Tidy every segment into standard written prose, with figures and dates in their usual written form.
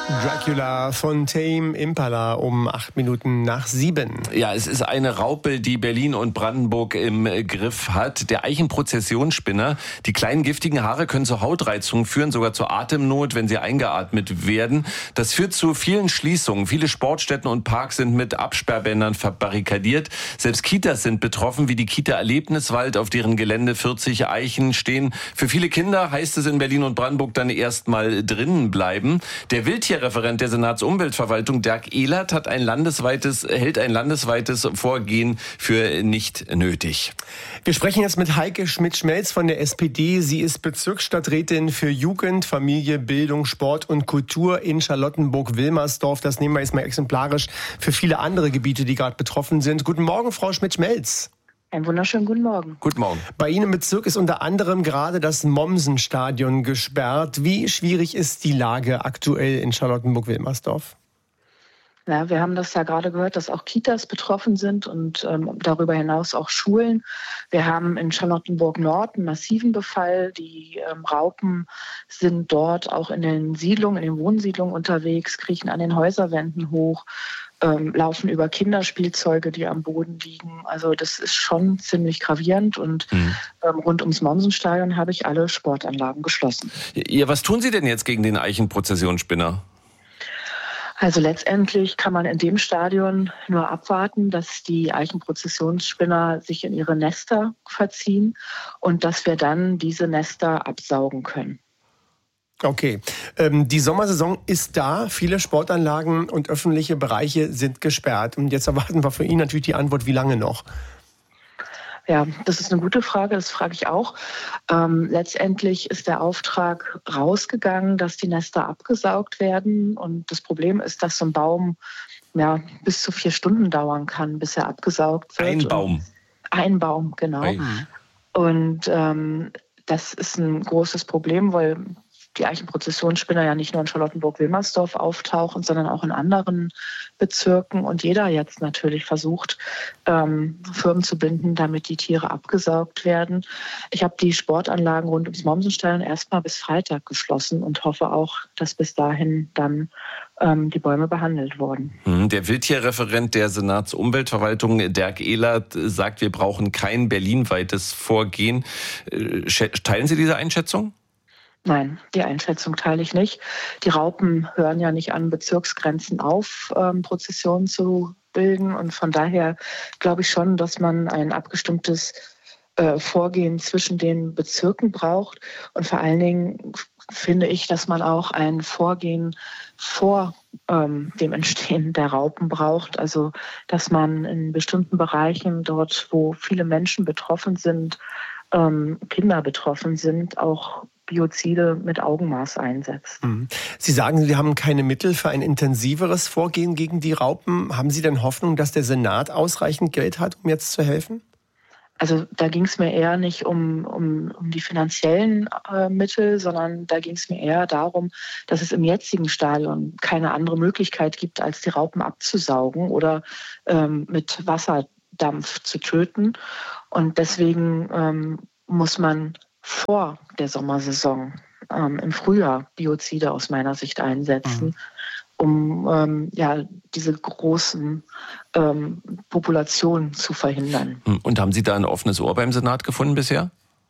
Dracula von Tame Impala um 7:08. Ja, es ist eine Raupe, die Berlin und Brandenburg im Griff hat. Der Eichenprozessionsspinner. Die kleinen giftigen Haare können zu Hautreizungen führen, sogar zur Atemnot, wenn sie eingeatmet werden. Das führt zu vielen Schließungen. Viele Sportstätten und Parks sind mit Absperrbändern verbarrikadiert. Selbst Kitas sind betroffen, wie die Kita Erlebniswald, auf deren Gelände 40 Eichen stehen. Für viele Kinder heißt es in Berlin und Brandenburg dann erstmal drinnen bleiben. Der Wildtierreferent der Senatsumweltverwaltung, Dirk Ehlert, hält ein landesweites Vorgehen für nicht nötig. Wir sprechen jetzt mit Heike Schmidt-Schmelz von der SPD. Sie ist Bezirksstadträtin für Jugend, Familie, Bildung, Sport und Kultur in Charlottenburg-Wilmersdorf. Das nehmen wir jetzt mal exemplarisch für viele andere Gebiete, die gerade betroffen sind. Guten Morgen, Frau Schmidt-Schmelz. Einen wunderschönen guten Morgen. Guten Morgen. Bei Ihnen im Bezirk ist unter anderem gerade das Mommsen-Stadion gesperrt. Wie schwierig ist die Lage aktuell in Charlottenburg-Wilmersdorf? Ja, wir haben das ja gerade gehört, dass auch Kitas betroffen sind und darüber hinaus auch Schulen. Wir haben in Charlottenburg-Nord einen massiven Befall. Die Raupen sind dort auch in den Siedlungen, in den Wohnsiedlungen unterwegs, kriechen an den Häuserwänden hoch, laufen über Kinderspielzeuge, die am Boden liegen. Also das ist schon ziemlich gravierend und rund ums Mommsenstadion habe ich alle Sportanlagen geschlossen. Ja, was tun Sie denn jetzt gegen den Eichenprozessionsspinner? Also letztendlich kann man in dem Stadion nur abwarten, dass die Eichenprozessionsspinner sich in ihre Nester verziehen und dass wir dann diese Nester absaugen können. Okay, die Sommersaison ist da. Viele Sportanlagen und öffentliche Bereiche sind gesperrt. Und jetzt erwarten wir von Ihnen natürlich die Antwort, wie lange noch? Ja, das ist eine gute Frage, das frage ich auch. Letztendlich ist der Auftrag rausgegangen, dass die Nester abgesaugt werden. Und das Problem ist, dass so ein Baum bis zu 4 Stunden dauern kann, bis er abgesaugt wird. Ein Baum? Ein Baum, genau. Und das ist ein großes Problem, weil die Eichenprozessionsspinner ja nicht nur in Charlottenburg-Wilmersdorf auftauchen, sondern auch in anderen Bezirken. Und jeder jetzt natürlich versucht, Firmen zu binden, damit die Tiere abgesaugt werden. Ich habe die Sportanlagen rund ums Mommsenstadion erstmal bis Freitag geschlossen und hoffe auch, dass bis dahin dann die Bäume behandelt wurden. Der Wildtierreferent der Senatsumweltverwaltung, Dirk Ehlert, sagt, wir brauchen kein berlinweites Vorgehen. Teilen Sie diese Einschätzung? Nein, die Einschätzung teile ich nicht. Die Raupen hören ja nicht an Bezirksgrenzen auf, Prozessionen zu bilden. Und von daher glaube ich schon, dass man ein abgestimmtes Vorgehen zwischen den Bezirken braucht. Und vor allen Dingen finde ich, dass man auch ein Vorgehen vor dem Entstehen der Raupen braucht. Also dass man in bestimmten Bereichen dort, wo viele Menschen betroffen sind, Kinder betroffen sind, auch Biozide mit Augenmaß einsetzt. Sie sagen, Sie haben keine Mittel für ein intensiveres Vorgehen gegen die Raupen. Haben Sie denn Hoffnung, dass der Senat ausreichend Geld hat, um jetzt zu helfen? Also da ging es mir eher nicht um die finanziellen Mittel, sondern da ging es mir eher darum, dass es im jetzigen Stadion keine andere Möglichkeit gibt, als die Raupen abzusaugen oder mit Wasserdampf zu töten. Und deswegen muss man vor der Sommersaison im Frühjahr Biozide aus meiner Sicht einsetzen, um diese großen Populationen zu verhindern. Und haben Sie da ein offenes Ohr beim Senat gefunden bisher?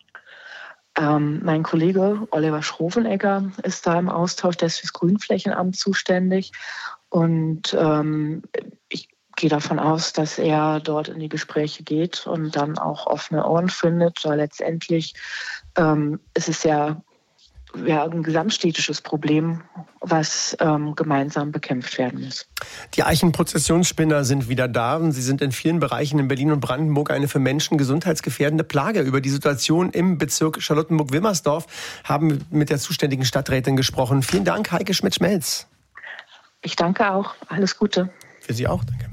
Mein Kollege Oliver Schrovenegger ist da im Austausch, der ist fürs Grünflächenamt zuständig. Und ich gehe davon aus, dass er dort in die Gespräche geht und dann auch offene Ohren findet, weil letztendlich ist es ja ein gesamtstädtisches Problem, was gemeinsam bekämpft werden muss. Die Eichenprozessionsspinner sind wieder da und sie sind in vielen Bereichen in Berlin und Brandenburg eine für Menschen gesundheitsgefährdende Plage. Über die Situation im Bezirk Charlottenburg-Wilmersdorf haben wir mit der zuständigen Stadträtin gesprochen. Vielen Dank, Heike Schmidt-Schmelz. Ich danke auch. Alles Gute. Für Sie auch. Danke.